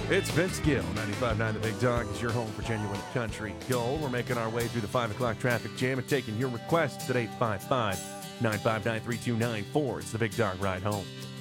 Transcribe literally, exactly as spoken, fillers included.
It's Vince Gill, ninety-five point nine The Big Dog is your home for genuine country gold. We're making our way through the five o'clock traffic jam and taking your requests at eight five five, nine five nine, three two nine four. It's the Big Dog Ride Home.